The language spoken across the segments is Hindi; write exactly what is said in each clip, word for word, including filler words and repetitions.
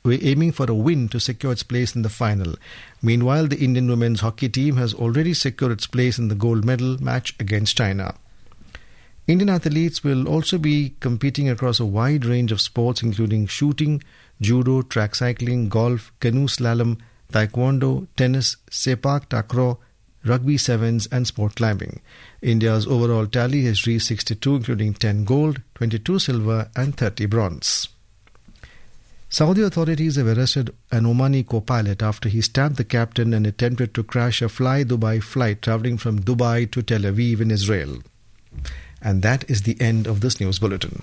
were aiming for a win to secure its place in the final. Meanwhile, the Indian women's hockey team has already secured its place in the gold medal match against China. Indian athletes will also be competing across a wide range of sports including shooting, judo, track cycling, golf, canoe slalom, taekwondo, tennis, sepak takraw, rugby sevens and sport climbing. India's overall tally has reached sixty-two, including ten gold, twenty-two silver and thirty bronze. Saudi authorities have arrested an Omani co-pilot after he stabbed the captain and attempted to crash a Fly Dubai flight travelling from Dubai to Tel Aviv in Israel. And that is the end of this news bulletin.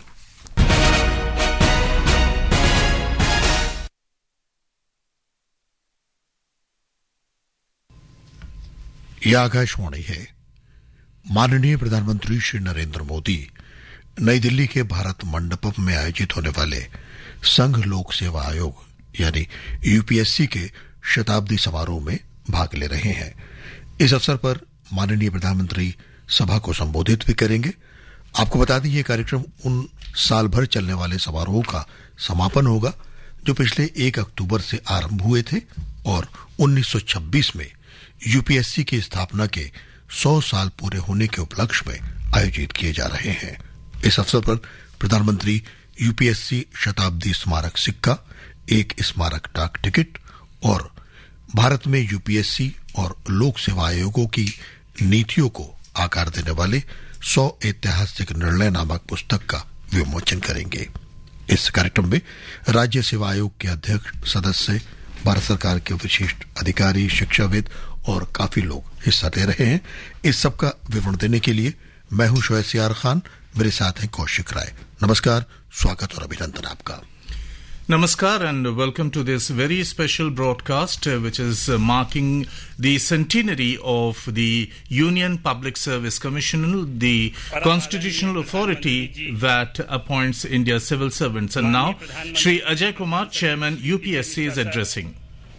यह आकाशवाणी है। माननीय प्रधानमंत्री श्री नरेंद्र मोदी नई दिल्ली के भारत मंडपम में आयोजित होने वाले संघ लोक सेवा आयोग यानी यूपीएससी के शताब्दी समारोह में भाग ले रहे हैं। इस अवसर पर माननीय प्रधानमंत्री सभा को संबोधित भी करेंगे। आपको बता दें, यह कार्यक्रम उन साल भर चलने वाले समारोह का समापन होगा जो पिछले एक अक्टूबर से आरंभ हुए थे और उन्नीस सौ छब्बीस में यूपीएससी की स्थापना के सौ साल पूरे होने के उपलक्ष्य में आयोजित किए जा रहे हैं। इस अवसर पर प्रधानमंत्री यूपीएससी शताब्दी स्मारक सिक्का, एक स्मारक डाक टिकट और भारत में यूपीएससी और लोक सेवा आयोगों की नीतियों को आकार देने वाले सौ ऐतिहासिक निर्णय नामक पुस्तक का विमोचन करेंगे। इस कार्यक्रम में राज्य सेवा आयोग के अध्यक्ष, सदस्य, भारत सरकार के विशिष्ट अधिकारी, शिक्षाविद और काफी लोग हिस्सा ले रहे हैं। इस सब का विवरण देने के लिए मैं हूं शोएब सियार खान, मेरे साथ हैं कौशिक राय। नमस्कार, स्वागत और अभिनंदन आपका। Namaskar and welcome to this very special broadcast uh, which is uh, marking the centenary of the Union Public Service Commission, the constitutional authority that appoints India's civil servants. And now, Shri Ajay Kumar, Chairman, U P S C, is addressing.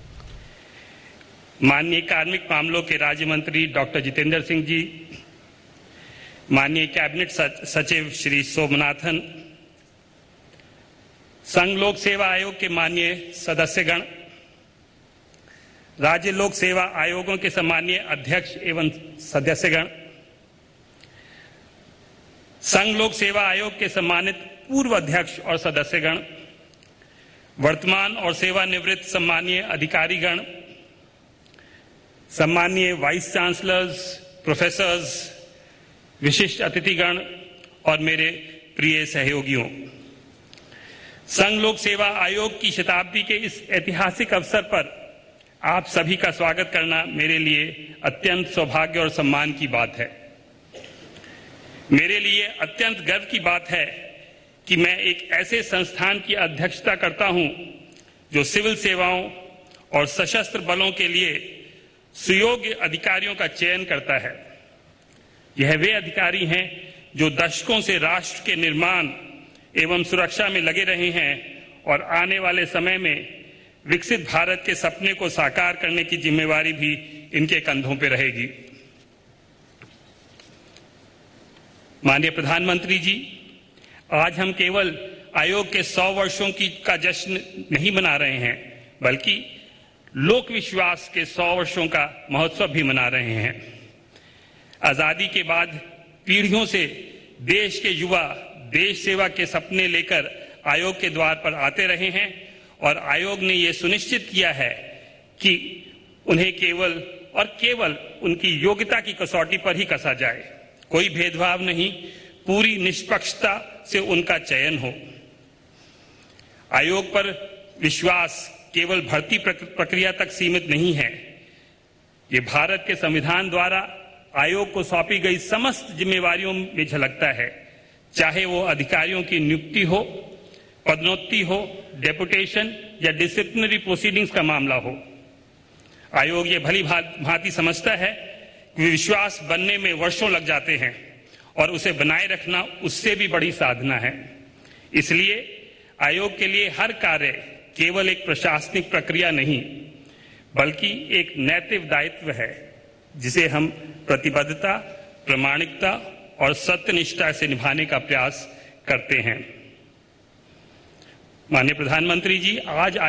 माननीय कार्मिक मामलों के राज्य मंत्री डॉक्टर जितेंद्र सिंह जी, माननीय कैबिनेट सचिव श्री सोमनाथन, संघ लोक सेवा आयोग के माननीय सदस्यगण, राज्य लोक सेवा आयोगों के सम्मानीय अध्यक्ष एवं सदस्यगण, संघ लोक सेवा आयोग के सम्मानित पूर्व अध्यक्ष और सदस्यगण, वर्तमान और सेवानिवृत्त सम्मानीय अधिकारीगण, सम्मानीय वाइस चांसलर्स, प्रोफेसर्स, विशिष्ट अतिथिगण और मेरे प्रिय सहयोगियों, संघ लोक सेवा आयोग की शताब्दी के इस ऐतिहासिक अवसर पर आप सभी का स्वागत करना मेरे लिए अत्यंत सौभाग्य और सम्मान की बात है। मेरे लिए अत्यंत गर्व की बात है कि मैं एक ऐसे संस्थान की अध्यक्षता करता हूं जो सिविल सेवाओं और सशस्त्र बलों के लिए सुयोग्य अधिकारियों का चयन करता है। यह वे अधिकारी हैं जो दशकों से राष्ट्र के निर्माण एवं सुरक्षा में लगे रहे हैं और आने वाले समय में विकसित भारत के सपने को साकार करने की जिम्मेवारी भी इनके कंधों पर रहेगी। माननीय प्रधानमंत्री जी, आज हम केवल आयोग के सौ वर्षों की का जश्न नहीं मना रहे हैं, बल्कि लोक विश्वास के सौ वर्षों का महोत्सव भी मना रहे हैं। आजादी के बाद पीढ़ियों से देश के युवा देश सेवा के सपने लेकर आयोग के द्वार पर आते रहे हैं और आयोग ने यह सुनिश्चित किया है कि उन्हें केवल और केवल उनकी योग्यता की कसौटी पर ही कसा जाए, कोई भेदभाव नहीं, पूरी निष्पक्षता से उनका चयन हो। आयोग पर विश्वास केवल भर्ती प्रक्रिया तक सीमित नहीं है, ये भारत के संविधान द्वारा आयोग को सौंपी गई समस्त जिम्मेवारियों में झलकता है, चाहे वो अधिकारियों की नियुक्ति हो, पदोन्नति हो, डेपुटेशन या डिसिप्लिनरी प्रोसीडिंग्स का मामला हो। आयोग ये भली भांति समझता है कि विश्वास बनने में वर्षों लग जाते हैं और उसे बनाए रखना उससे भी बड़ी साधना है। इसलिए आयोग के लिए हर कार्य केवल एक प्रशासनिक प्रक्रिया नहीं, बल्कि एक नैतिक दायित्व है जिसे हम प्रतिबद्धता, प्रामाणिकता और सत्यनिष्ठा से निभाने का प्रयास करते हैं। माननीय प्रधानमंत्री जी, आज